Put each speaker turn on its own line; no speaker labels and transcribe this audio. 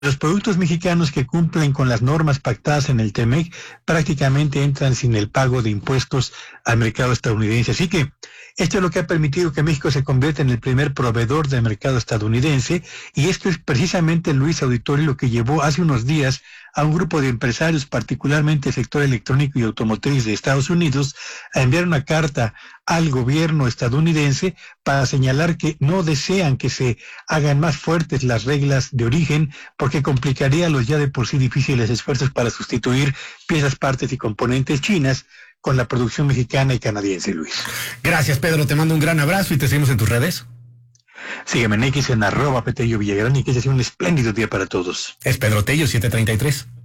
los productos mexicanos que cumplen con las normas pactadas en el TEMEC prácticamente entran sin el pago de impuestos al mercado estadounidense. Así que esto es lo que ha permitido que México se convierta en el primer proveedor del mercado estadounidense, y esto es precisamente, Luis Auditorio, lo que llevó hace unos días a un grupo de empresarios, particularmente el sector electrónico y automotriz de Estados Unidos, a enviar una carta al gobierno estadounidense para señalar que no desean que se hagan más fuertes las reglas de origen, porque complicaría los ya de por sí difíciles esfuerzos para sustituir piezas, partes y componentes chinas con la producción mexicana y canadiense, Luis.
Gracias, Pedro, te mando un gran abrazo y te seguimos en tus redes.
Sígueme en X en @Petello Villagrán, y que sea un espléndido día para todos.
Es Pedro Tello, 733.